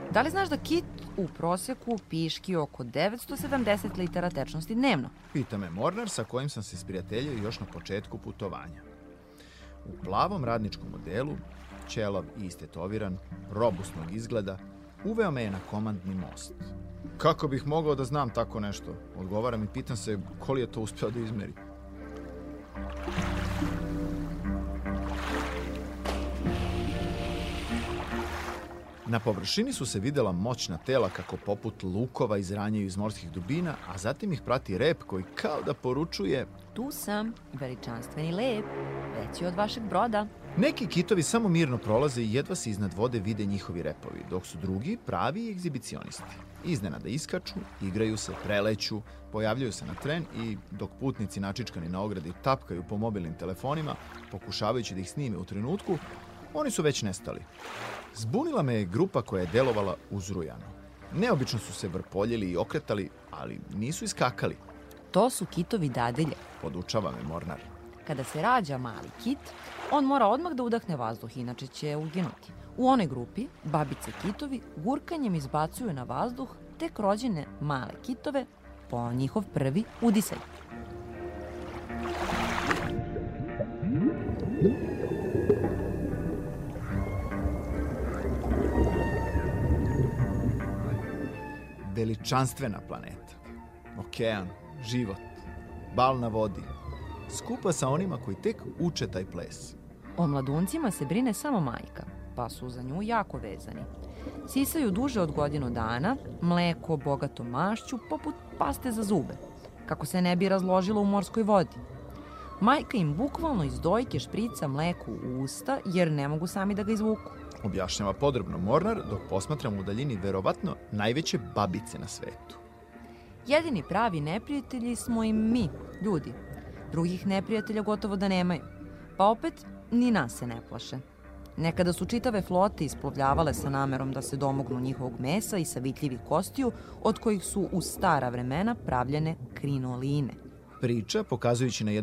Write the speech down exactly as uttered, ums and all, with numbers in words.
Da li znaš da kit u proseku piški oko devetsto sedamdeset litara tečnosti dnevno? Pita me Mornar sa kojim sam se sprijateljio još na početku putovanja. U plavom radničkom modelu, ćelav i istetoviran, robustnog izgleda, uveo me je na komandni most. Kako bih mogao da znam tako nešto? Odgovaram i pitam se ko li je to uspeo da izmeri. Na površini su se videla moćna tela kako poput lukova izranjaju iz morskih dubina, a zatim ih prati rep koji kao da poručuje: Tu sam, veličanstveni lep, veći od vašeg broda. Neki kitovi samo mirno prolaze i jedva se iznad vode vide njihovi repovi, dok su drugi pravi egzibicionisti. Iznenada iskaču, igraju se, preleću, pojavljaju se na tren i dok putnici načičkani na ogradi tapkaju po mobilnim telefonima, pokušavajući da ih snime u trenutku, oni su već nestali. Zbunila me je grupa koja je delovala uzrujano. Neobično su se vrpoljili i okretali, ali nisu iskakali. To su kitovi dadilje. Podučava me Mornar. Kada se rađa mali kit, on mora odmah da udahne vazduh, inače će uginuti. U onoj grupi, babice kitovi gurkanjem izbacuju na vazduh tek rođene male kitove po njihov prvi udisaj. Veličanstvena planeta. Okean, život, bal na vodi. Skupa sa onima koji tek uče taj ples. O mladuncima se brine samo majka, pa su za nju jako vezani. Sisaju duže od godinu dana, mleko bogato mašću poput paste za zube, kako se ne bi razložilo u morskoj vodi. Majka im bukvalno iz dojke šprica mleko u usta jer ne mogu sami da ga izvuku. Objašnjava podrobno Mornar dok posmatram u daljini verovatno najveće babice na svetu. Jedini pravi neprijatelji smo im mi, ljudi. Drugih neprijatelja gotovo da nemaju. Pa opet, ni nas se ne plaše. Nekada su čitave flote isplovljavale sa namerom da se domognu njihovog mesa i savitljivih kostiju, od kojih su u stara vremena pravljene krinoline. Priča, pokazujući na jedan